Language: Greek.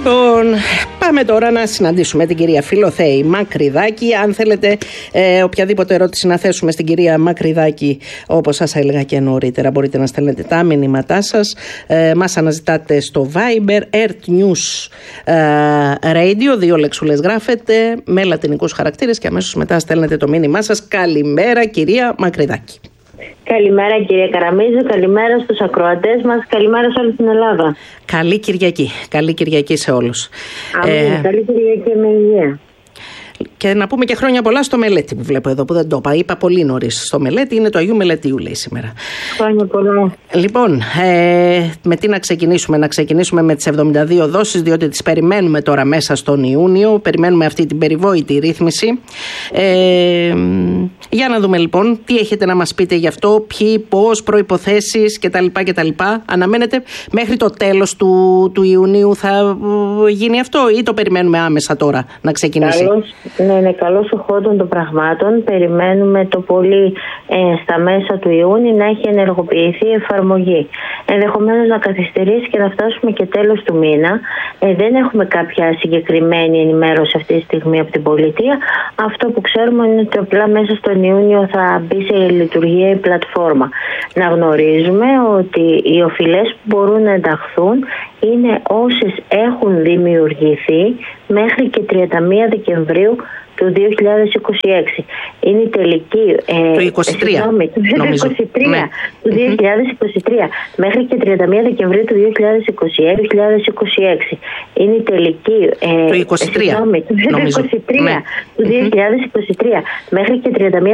Λοιπόν, πάμε τώρα να συναντήσουμε την κυρία Φιλοθέη Μακρυδάκη. Αν θέλετε οποιαδήποτε ερώτηση να θέσουμε στην κυρία Μακρυδάκη, όπως σας έλεγα και νωρίτερα, μπορείτε να στέλνετε τα μηνύματά σας. Μας αναζητάτε στο Viber, Earth News Radio, 2 λεξούλες γράφετε, με λατινικούς χαρακτήρες και αμέσως μετά στέλνετε το μήνυμά σας. Καλημέρα κυρία Μακρυδάκη. Καλημέρα κύριε Καραμίζου, καλημέρα στους ακροατές μας, καλημέρα σε όλη την Ελλάδα. Καλή Κυριακή, καλή Κυριακή σε όλους. Καλή Κυριακή με υγεία. Και να πούμε και χρόνια πολλά στο Μελέτη που βλέπω εδώ, που δεν το είπα. Είπα πολύ νωρίς. Στο Μελέτη είναι το Αγίου Μελετίου, λέει σήμερα. Χρόνια πολλά. Λοιπόν, με τι να ξεκινήσουμε? Να ξεκινήσουμε με τις 72 δόσεις, διότι τις περιμένουμε τώρα μέσα στον Ιούνιο. Περιμένουμε αυτή την περιβόητη ρύθμιση. Για να δούμε λοιπόν τι έχετε να μας πείτε γι' αυτό, ποιοι, πώς, προϋποθέσεις κτλ. Αναμένετε μέχρι το τέλος του Ιουνίου θα γίνει αυτό ή το περιμένουμε άμεσα τώρα να ξεκινήσει? Ναι, καλώς εχόντων των πραγμάτων. Περιμένουμε το πολύ στα μέσα του Ιούνιου να έχει ενεργοποιηθεί η εφαρμογή. Ενδεχομένως να καθυστερήσει και να φτάσουμε και τέλος του μήνα. Δεν έχουμε κάποια συγκεκριμένη ενημέρωση αυτή τη στιγμή από την πολιτεία. Αυτό που ξέρουμε είναι ότι απλά μέσα στον Ιούνιο θα μπει σε λειτουργία η πλατφόρμα. Να γνωρίζουμε ότι οι οφειλές που μπορούν να ενταχθούν είναι όσες έχουν δημιουργηθεί μέχρι και 31 Δεκεμβρίου του 2026. Είναι η τελική. Το 23. Ναι. Του 2023 μέχρι και 31 Δεκεμβρίου του 2026. Είναι η τελική. Το 23. Του 2023 μέχρι και 31